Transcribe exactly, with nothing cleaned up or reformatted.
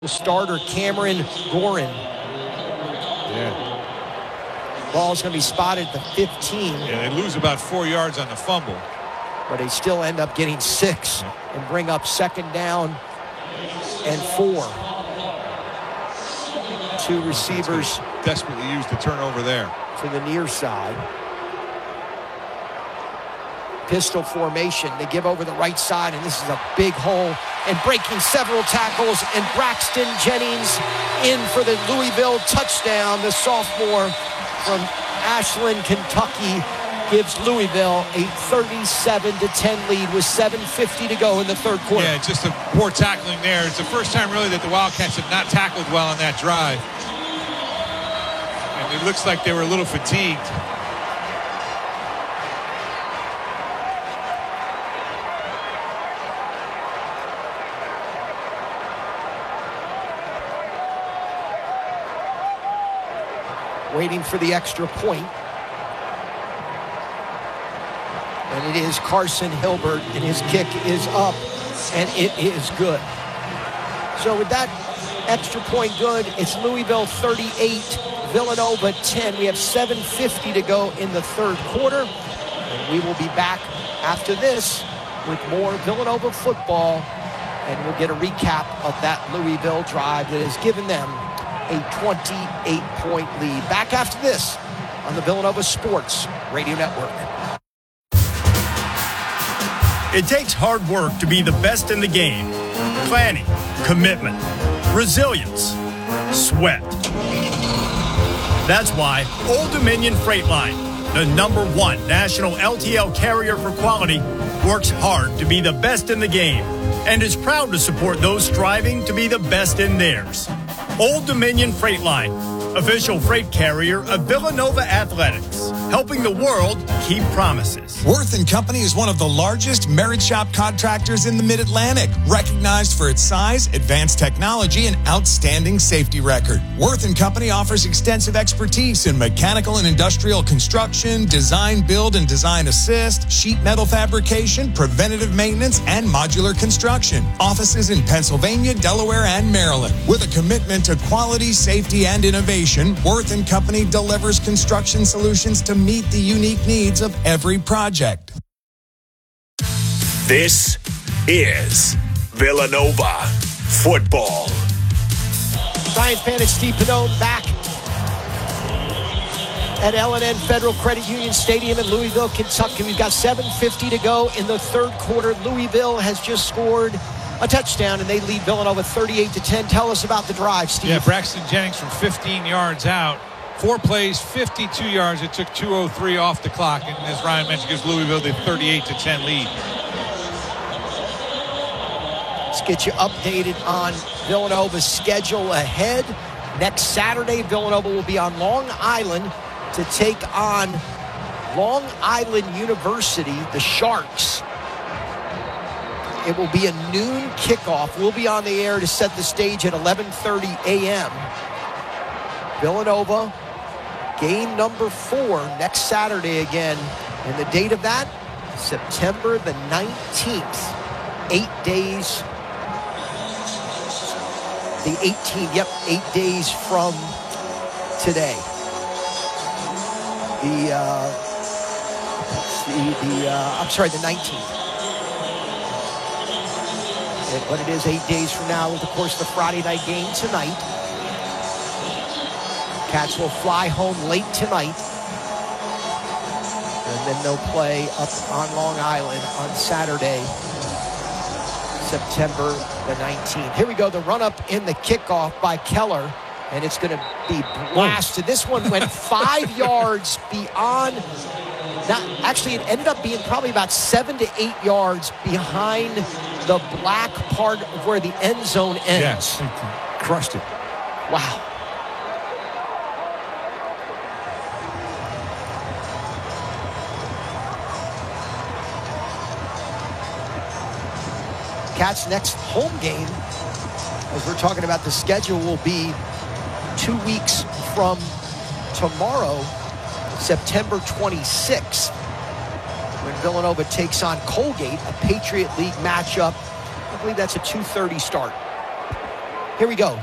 Starter Cameron Gorin. Yeah. Ball's going to be spotted at the fifteen. Yeah, they lose about four yards on the fumble. But they still end up getting six yeah. and bring up second down and four. Two receivers. Desperately used the turnover there. To the near side. Pistol formation. They give over the right side, and this is a big hole. And breaking several tackles, and Braxton Jennings in for the Louisville touchdown. The sophomore from Ashland, Kentucky, gives Louisville a thirty-seven to ten lead with seven fifty to go in the third quarter. Yeah, just a poor tackling there. It's the first time really that the Wildcats have not tackled well on that drive. And it looks like they were a little fatigued. Waiting for the extra point. And it is Carson Hilbert, and his kick is up, and it is good. So with that extra point good, it's Louisville thirty-eight, Villanova ten. We have seven fifty to go in the third quarter. And we will be back after this with more Villanova football, and we'll get a recap of that Louisville drive that has given them a twenty-eight point lead. Back after this on the Villanova Sports Radio Network. It takes hard work to be the best in the game. Planning, commitment, resilience, sweat. That's why Old Dominion Freight Line, the number one national L T L carrier for quality, works hard to be the best in the game and is proud to support those striving to be the best in theirs. Old Dominion Freight Line, official freight carrier of Villanova Athletics, helping the world keep promises. Worth and Company is one of the largest merit shop contractors in the Mid-Atlantic, recognized for its size, advanced technology, and outstanding safety record. Worth and Company offers extensive expertise in mechanical and industrial construction, design, build, and design assist, sheet metal fabrication, preventative maintenance, and modular construction. Offices in Pennsylvania, Delaware, and Maryland. With a commitment to quality, safety, and innovation, Worth and Company delivers construction solutions to meet the unique needs of every project. This is Villanova football. Giants fan, it's Steve Pannone back at L and N Federal Credit Union Stadium in Louisville, Kentucky. We've got seven fifty to go in the third quarter. Louisville has just scored a touchdown, and they lead Villanova thirty-eight to ten. Tell us about the drive, Steve. Yeah, Braxton Jennings from fifteen yards out. Four plays, fifty-two yards. It took two oh three off the clock. And as Ryan mentioned, gives Louisville the thirty-eight to ten lead. Let's get you updated on Villanova's schedule ahead. Next Saturday, Villanova will be on Long Island to take on Long Island University, the Sharks. It will be a noon kickoff. We'll be on the air to set the stage at eleven thirty a.m. Villanova, game number four next Saturday again. And the date of that, September the nineteenth. Eight days. The eighteenth, yep, eight days from today. The, uh, let's see, the, uh, I'm sorry, the nineteenth. But it is eight days from now with, of course, the Friday night game tonight. Cats will fly home late tonight. And then they'll play up on Long Island on Saturday, September the nineteenth. Here we go, the run-up in the kickoff by Keller. And it's going to be blasted. This one went five yards beyond. Not, actually, it ended up being probably about seven to eight yards behind the black part of where the end zone ends. Yes, crushed it. Wow. Cats' next home game, as we're talking about the schedule, will be two weeks from tomorrow, September twenty-sixth, when Villanova takes on Colgate, a Patriot League matchup. I believe that's a two thirty start. Here we go.